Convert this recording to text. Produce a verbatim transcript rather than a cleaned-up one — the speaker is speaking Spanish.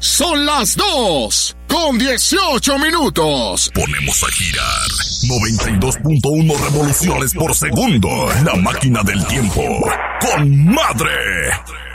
Son las dos con dieciocho minutos. Ponemos a girar noventa y dos punto uno revoluciones por segundo. La máquina del tiempo. ¡Con madre!